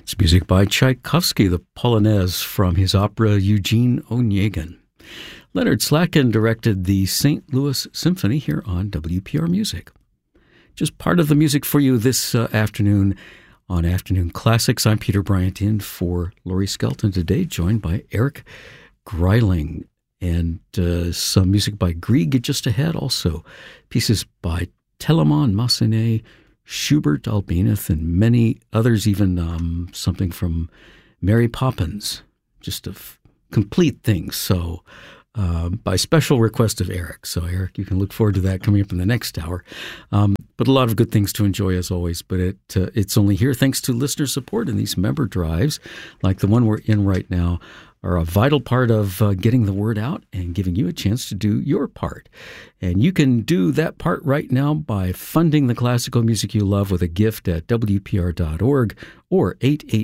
It's music by Tchaikovsky, the Polonaise from his opera Eugene Onegin. Leonard Slatkin directed the St. Louis Symphony here on WPR Music. Just part of the music for you this afternoon on Afternoon Classics. I'm Peter Bryant in for Laurie Skelton today, joined by Eric Greiling. And some music by Grieg just ahead also. Pieces by Telemann, Massenet, Schubert, Albineth, and many others, even something from Mary Poppins. Just a complete thing. So by special request of Eric. So Eric, you can look forward to that coming up in the next hour. But a lot of good things to enjoy as always. But it's only here thanks to listener support, and these member drives, like the one we're in right now, are a vital part of getting the word out and giving you a chance to do your part. And you can do that part right now by funding the classical music you love with a gift at WPR.org or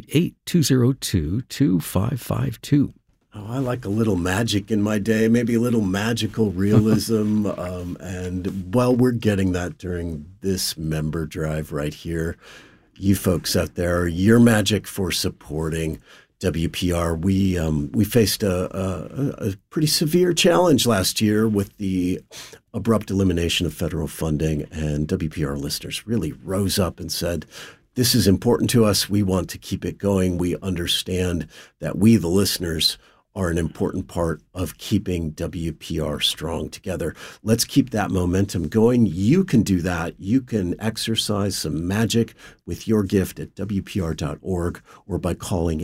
888-202-2552. Oh, I like a little magic in my day, maybe a little magical realism. And while we're getting that during this member drive right here, you folks out there, your magic for supporting WPR. We faced a pretty severe challenge last year with the abrupt elimination of federal funding, and WPR listeners really rose up and said, this is important to us. We want to keep it going. We understand that we, the listeners, are an important part of keeping WPR strong together. Let's keep that momentum going. You can do that. You can exercise some magic with your gift at WPR.org or by calling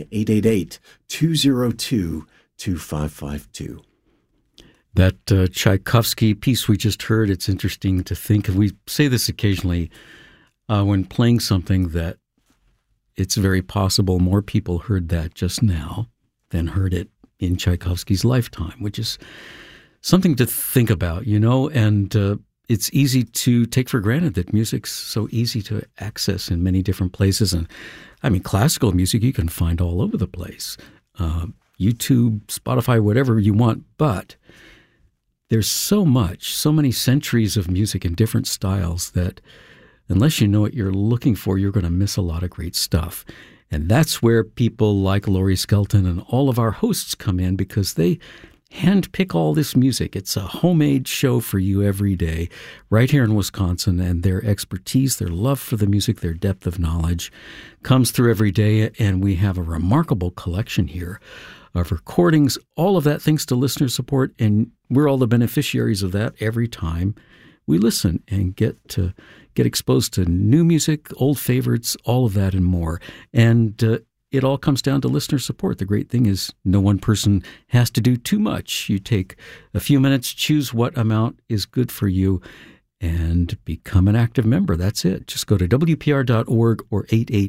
888-202-2552. That Tchaikovsky piece we just heard, it's interesting to think, and we say this occasionally when playing something, that it's very possible more people heard that just now than heard it in Tchaikovsky's lifetime, which is something to think about, and it's easy to take for granted that music's so easy to access in many different places. And I mean, classical music you can find all over the place, YouTube, Spotify, whatever you want, but there's so many centuries of music in different styles that unless you know what you're looking for, you're going to miss a lot of great stuff. And that's where people like Laurie Skelton and all of our hosts come in, because they handpick all this music. It's a homemade show for you every day right here in Wisconsin, and their expertise, their love for the music, their depth of knowledge comes through every day. And we have a remarkable collection here of recordings, all of that thanks to listener support, and we're all the beneficiaries of that every time we listen and get exposed to new music, old favorites, all of that and more. And it all comes down to listener support. The great thing is no one person has to do too much. You take a few minutes, choose what amount is good for you, and become an active member. That's it. Just go to WPR.org or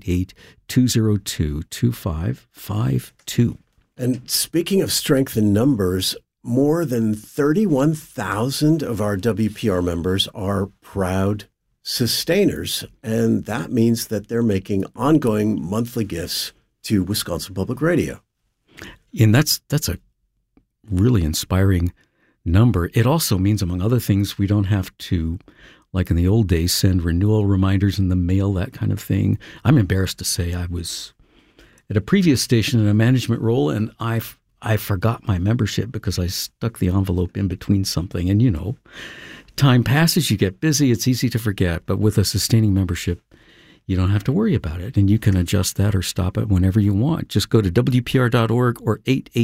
888-202-2552. And speaking of strength in numbers, more than 31,000 of our WPR members are proud sustainers, and that means that they're making ongoing monthly gifts to Wisconsin Public Radio. And that's a really inspiring number. It also means, among other things, we don't have to, like in the old days, send renewal reminders in the mail, that kind of thing. I'm embarrassed to say I was at a previous station in a management role, and I forgot my membership because I stuck the envelope in between something. And, time passes, you get busy, it's easy to forget. But with a sustaining membership, you don't have to worry about it. And you can adjust that or stop it whenever you want. Just go to WPR.org or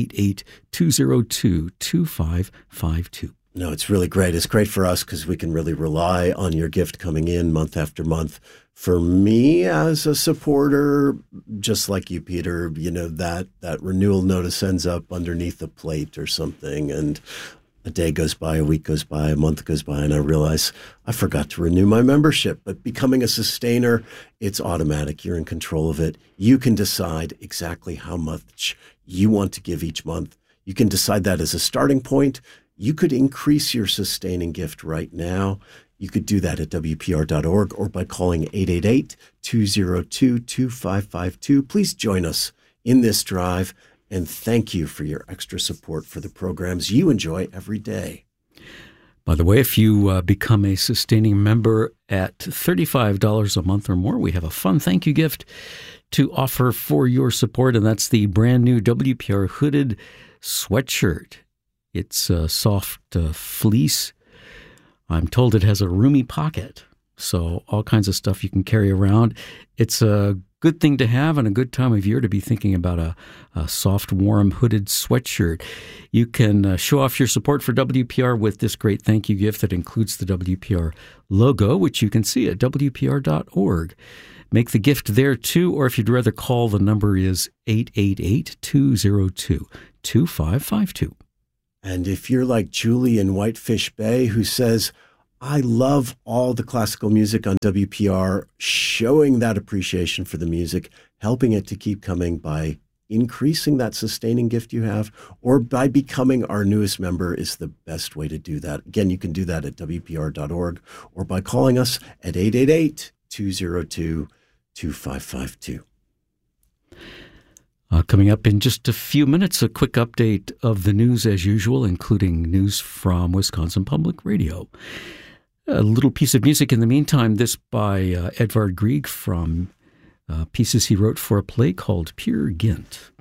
888-202-2552. No, it's really great. It's great for us because we can really rely on your gift coming in month after month. For me as a supporter, just like you, Peter, that renewal notice ends up underneath a plate or something, and a day goes by, a week goes by, a month goes by, and I realize I forgot to renew my membership. But becoming a sustainer, it's automatic. You're in control of it. You can decide exactly how much you want to give each month. You can decide that as a starting point. You could increase your sustaining gift right now. You could do that at WPR.org or by calling 888-202-2552. Please join us in this drive, and thank you for your extra support for the programs you enjoy every day. By the way, if you become a sustaining member at $35 a month or more, we have a fun thank you gift to offer for your support, and that's the brand new WPR hooded sweatshirt. It's a soft fleece. I'm told it has a roomy pocket, so all kinds of stuff you can carry around. It's a good thing to have and a good time of year to be thinking about a soft, warm, hooded sweatshirt. You can show off your support for WPR with this great thank you gift that includes the WPR logo, which you can see at WPR.org. Make the gift there, too, or if you'd rather call, the number is 888-202-2552. And if you're like Julie in Whitefish Bay, who says, I love all the classical music on WPR, showing that appreciation for the music, helping it to keep coming by increasing that sustaining gift you have, or by becoming our newest member is the best way to do that. Again, you can do that at WPR.org or by calling us at 888-202-2552. Coming up in just a few minutes, a quick update of the news as usual, including news from Wisconsin Public Radio. A little piece of music in the meantime, this by Edvard Grieg from pieces he wrote for a play called Peer Gynt.